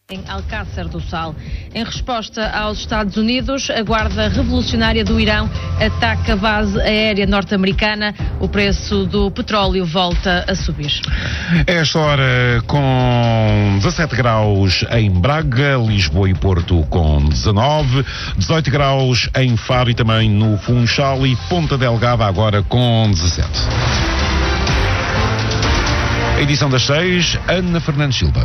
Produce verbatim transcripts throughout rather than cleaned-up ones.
em Alcácer do Sal. Em resposta aos Estados Unidos, a Guarda Revolucionária do Irão ataca a base aérea norte-americana. O preço do petróleo volta a subir. Esta hora com dezassete graus em Braga, Lisboa e Porto com dezanove, dezoito graus em Faro e também no Funchal e Ponta Delgada agora com dezassete. Edição das seis, Ana Fernandes Silva.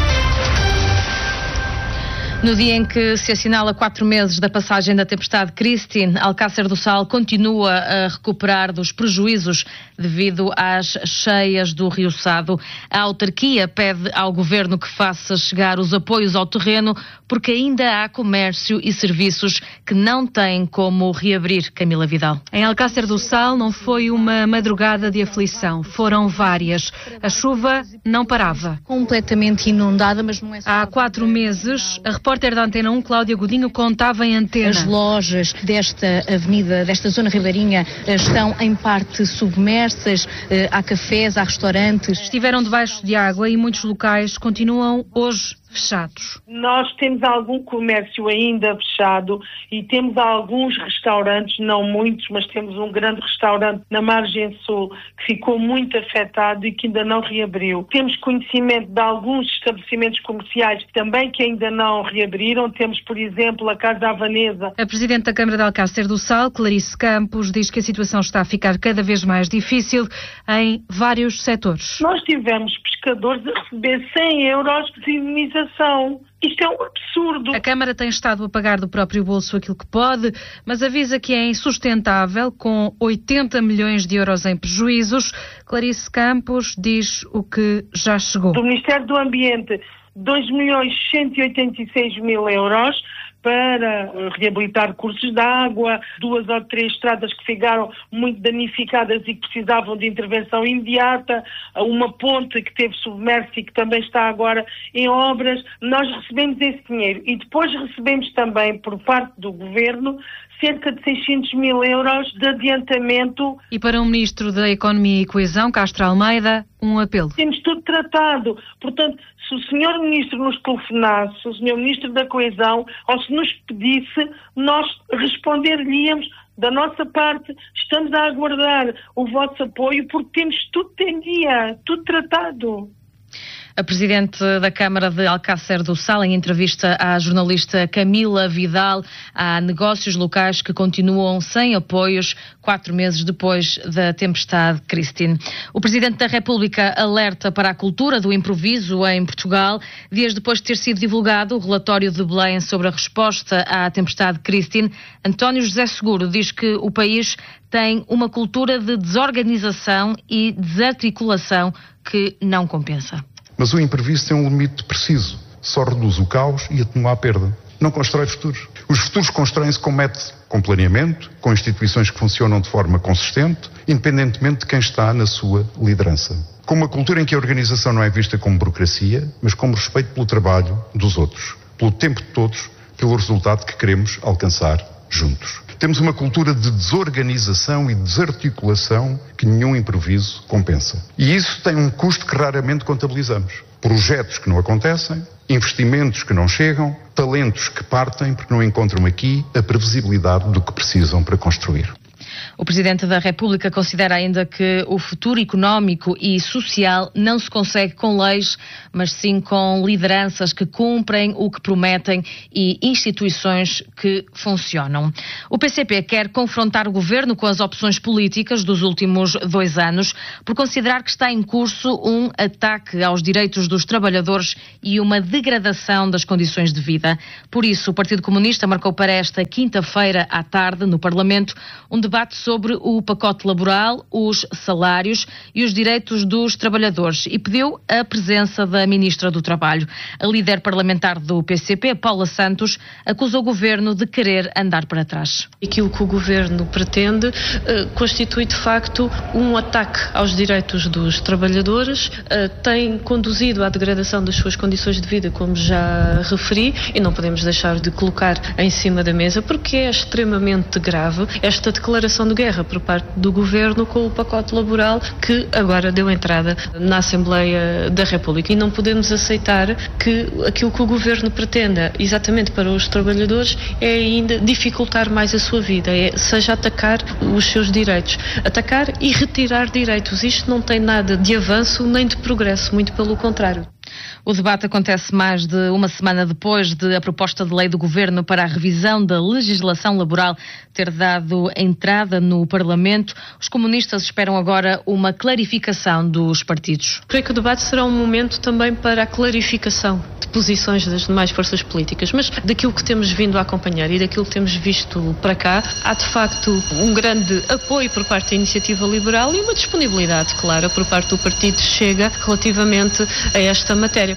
No dia em que se assinala quatro meses da passagem da tempestade Christine, Alcácer do Sal continua a recuperar dos prejuízos devido às cheias do Rio Sado. A autarquia pede ao governo que faça chegar os apoios ao terreno, porque ainda há comércio e serviços que não têm como reabrir. Camila Vidal. Em Alcácer do Sal não foi uma madrugada de aflição, foram várias. A chuva não parava. Completamente inundada, mas não é só... Há quatro meses, a repórter da Antena um, Cláudia Godinho, contava em antena. As lojas desta avenida, desta zona ribeirinha, estão em parte submersas, há cafés, há restaurantes. Estiveram debaixo de água e muitos locais continuam hoje fechados. Nós temos algum comércio ainda fechado e temos alguns restaurantes, não muitos, mas temos um grande restaurante na margem sul que ficou muito afetado e que ainda não reabriu. Temos conhecimento de alguns estabelecimentos comerciais também que ainda não reabriram. Temos, por exemplo, a Casa Havanesa. A Presidente da Câmara de Alcácer do Sal, Clarice Campos, diz que a situação está a ficar cada vez mais difícil em vários setores. Nós tivemos pescadores a receber cem euros de indenização. Isto é um absurdo. A Câmara tem estado a pagar do próprio bolso aquilo que pode, mas avisa que é insustentável, com oitenta milhões de euros em prejuízos. Clarice Campos diz o que já chegou. Do Ministério do Ambiente, dois milhões cento e oitenta e seis mil euros para reabilitar cursos de água, duas ou três estradas que ficaram muito danificadas e que precisavam de intervenção imediata, uma ponte que teve submersa e que também está agora em obras. Nós recebemos esse dinheiro e depois recebemos também, por parte do Governo, cerca de seiscentos mil euros de adiantamento. E para o Ministro da Economia e Coesão, Castro Almeida, um apelo. Temos tudo tratado. Portanto, se o senhor Ministro nos telefonasse, o senhor Ministro da Coesão, ou se nos pedisse, nós responder-lhe-íamos da nossa parte. Estamos a aguardar o vosso apoio porque temos tudo em dia, tudo tratado. A Presidente da Câmara de Alcácer do Sal, em entrevista à jornalista Camila Vidal, há negócios locais que continuam sem apoios quatro meses depois da tempestade Christine. O Presidente da República alerta para a cultura do improviso em Portugal, dias depois de ter sido divulgado o relatório de Belém sobre a resposta à tempestade Christine. António José Seguro diz que o país tem uma cultura de desorganização e desarticulação que não compensa. Mas o imprevisto tem um limite preciso. Só reduz o caos e atenua a perda. Não constrói futuros. Os futuros constroem-se com método, com planeamento, com instituições que funcionam de forma consistente, independentemente de quem está na sua liderança. Com uma cultura em que a organização não é vista como burocracia, mas como respeito pelo trabalho dos outros, pelo tempo de todos, pelo resultado que queremos alcançar juntos. Temos uma cultura de desorganização e desarticulação que nenhum improviso compensa. E isso tem um custo que raramente contabilizamos. Projetos que não acontecem, investimentos que não chegam, talentos que partem porque não encontram aqui a previsibilidade do que precisam para construir. O Presidente da República considera ainda que o futuro económico e social não se consegue com leis, mas sim com lideranças que cumprem o que prometem e instituições que funcionam. O P C P quer confrontar o Governo com as opções políticas dos últimos dois anos por considerar que está em curso um ataque aos direitos dos trabalhadores e uma degradação das condições de vida. Por isso, o Partido Comunista marcou para esta quinta-feira à tarde, no Parlamento, um debate sobre o pacote laboral, os salários e os direitos dos trabalhadores e pediu a presença da Ministra do Trabalho. A líder parlamentar do P C P, Paula Santos, acusa o Governo de querer andar para trás. Aquilo que o Governo pretende uh, constitui de facto um ataque aos direitos dos trabalhadores, uh, tem conduzido à degradação das suas condições de vida, como já referi, e não podemos deixar de colocar em cima da mesa porque é extremamente grave esta declaração de guerra por parte do Governo com o pacote laboral que agora deu entrada na Assembleia da República. E não podemos aceitar que aquilo que o Governo pretenda exatamente para os trabalhadores é ainda dificultar mais a sua vida, é, seja atacar os seus direitos. Atacar e retirar direitos. Isto não tem nada de avanço nem de progresso, muito pelo contrário. O debate acontece mais de uma semana depois de a proposta de lei do Governo para a revisão da legislação laboral ter dado entrada no Parlamento. Os comunistas esperam agora uma clarificação dos partidos. Creio que o debate será um momento também para a clarificação de posições das demais forças políticas, mas daquilo que temos vindo a acompanhar e daquilo que temos visto para cá, há de facto um grande apoio por parte da Iniciativa Liberal e uma disponibilidade clara por parte do Partido Chega relativamente a esta matéria.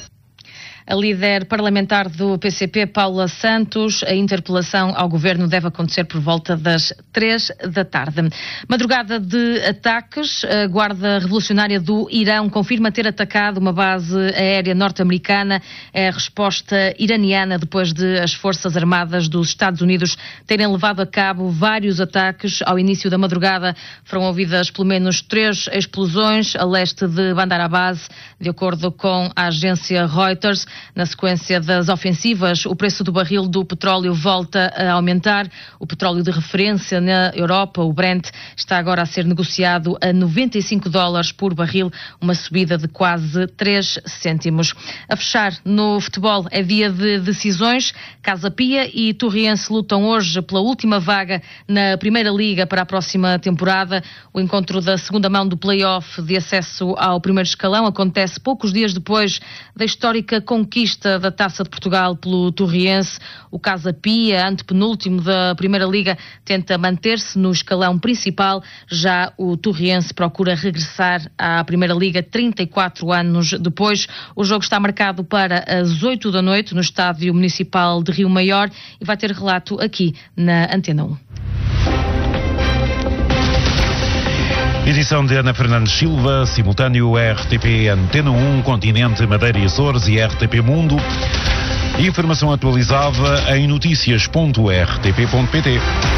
A líder parlamentar do P C P, Paula Santos, a interpelação ao Governo deve acontecer por volta das três da tarde. Madrugada de ataques, a Guarda Revolucionária do Irão confirma ter atacado uma base aérea norte-americana. É a resposta iraniana depois de as Forças Armadas dos Estados Unidos terem levado a cabo vários ataques. Ao início da madrugada foram ouvidas pelo menos três explosões a leste de Bandar Abbas, de acordo com a agência Reuters. Na sequência das ofensivas, o preço do barril do petróleo volta a aumentar. O petróleo de referência na Europa, o Brent, está agora a ser negociado a noventa e cinco dólares por barril, uma subida de quase três cêntimos. A fechar, no futebol é dia de decisões. Casa Pia e Torriense lutam hoje pela última vaga na Primeira Liga para a próxima temporada. O encontro da segunda mão do play-off de acesso ao primeiro escalão acontece poucos dias depois da histórica conquista da Taça de Portugal pelo Torriense. O Casa Pia, antepenúltimo da Primeira Liga, tenta manter-se no escalão principal. Já o Torriense procura regressar à Primeira Liga trinta e quatro anos depois. O jogo está marcado para as oito da noite no Estádio Municipal de Rio Maior e vai ter relato aqui na Antena um. Edição de Ana Fernandes Silva, simultâneo R T P Antena um, Continente, Madeira e Açores e R T P Mundo. Informação atualizada em notícias ponto r t p ponto p t.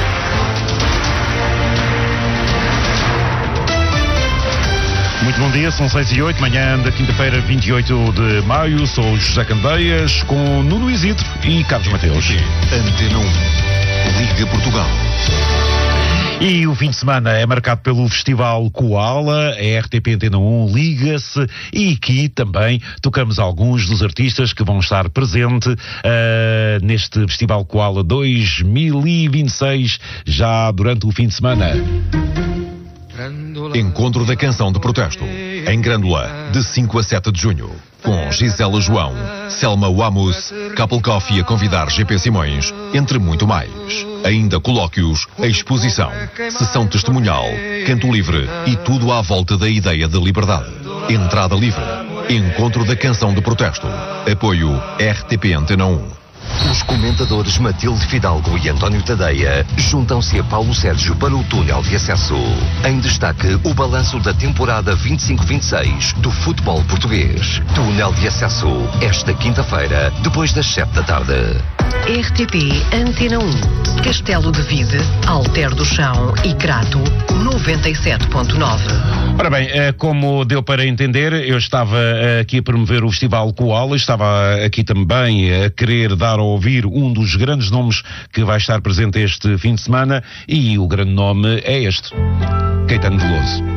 Muito bom dia, são seis e oito, manhã da quinta-feira, vinte e oito de maio. Sou José Candeias, com Nuno Isidro e Carlos Mateus. Antena um, Liga Portugal. E o fim de semana é marcado pelo Festival Koala. A R T P Antena um liga-se e aqui também tocamos alguns dos artistas que vão estar presentes uh, neste Festival Koala dois mil e vinte e seis, já durante o fim de semana. Encontro da Canção de Protesto, em Grândola, de cinco a sete de junho, com Gisela João, Selma Wamus, Couple Coffee a convidar G P Simões, entre muito mais. Ainda colóquios, exposição, sessão testemunhal, canto livre e tudo à volta da ideia de liberdade. Entrada livre. Encontro da Canção de Protesto. Apoio R T P Antena um. Os comentadores Matilde Fidalgo e António Tadeia juntam-se a Paulo Sérgio para o túnel de acesso. Em destaque, o balanço da temporada vinte e cinco vinte e seis do futebol português. Túnel de acesso, esta quinta-feira, depois das sete da tarde. R T P Antena um. Castelo de Vide, Alter do Chão e Crato, noventa e sete ponto nove. Ora bem, como deu para entender, eu estava aqui a promover o Festival Koala, estava aqui também a querer dar a ouvir um dos grandes nomes que vai estar presente este fim de semana, e o grande nome é este: Caetano Veloso.